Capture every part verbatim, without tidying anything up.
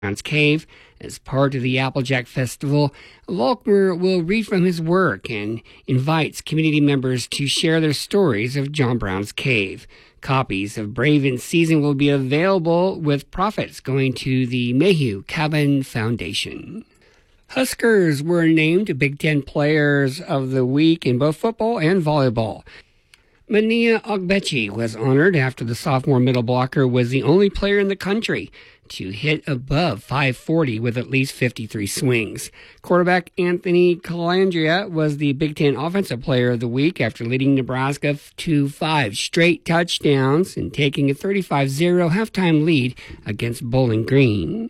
Brown's Cave. As part of the Applejack Festival, Volkmer will read from his work and invites community members to share their stories of John Brown's Cave. Copies of Brave in Season will be available with profits going to the Mayhew Cabin Foundation. Huskers were named Big Ten Players of the Week in both football and volleyball. Mania Ogbechi was honored after the sophomore middle blocker was the only player in the country to hit above five forty with at least fifty-three swings. Quarterback Anthony Calandria was the Big Ten Offensive Player of the Week after leading Nebraska to five straight touchdowns and taking a thirty-five zero halftime lead against Bowling Green.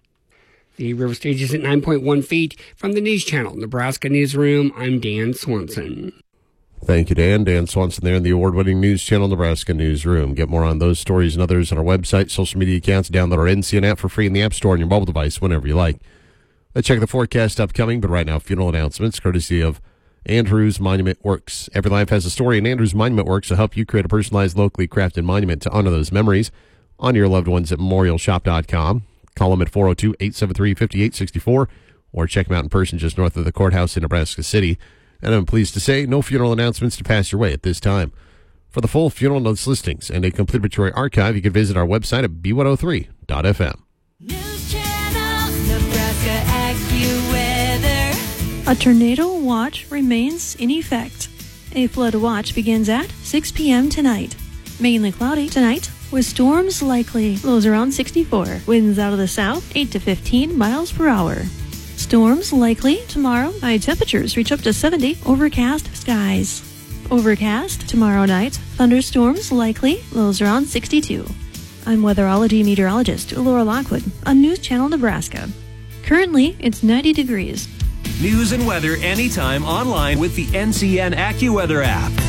The river stage is at nine point one feet. From the News Channel, Nebraska Newsroom, I'm Dan Swanson. Thank you, Dan. Dan Swanson there in the award-winning News Channel Nebraska Newsroom. Get more on those stories and others on our website, social media accounts. Download our N C N app for free in the App Store on your mobile device whenever you like. Let's check the forecast upcoming, but right now, funeral announcements courtesy of Andrews Monument Works. Every life has a story, and Andrews Monument Works will help you create a personalized, locally crafted monument to honor those memories. Honor your loved ones at memorial shop dot com. Call them at four oh two, eight seven three, five eight six four or check them out in person just north of the courthouse in Nebraska City. And I'm pleased to say no funeral announcements to pass your way at this time. For the full funeral notes listings and a complete obituary archive, you can visit our website at b one oh three dot f m. News Channel, Nebraska AccuWeather. A tornado watch remains in effect. A flood watch begins at six p.m. tonight. Mainly cloudy tonight, with storms likely. Lows around sixty-four. Winds out of the south, eight to fifteen miles per hour. Storms likely tomorrow. High temperatures reach up to seventy. Overcast skies. Overcast tomorrow night. Thunderstorms likely. Lows around sixty-two. I'm weatherology meteorologist Laura Lockwood on News Channel Nebraska. Currently, it's ninety degrees. News and weather anytime online with the N C N AccuWeather app.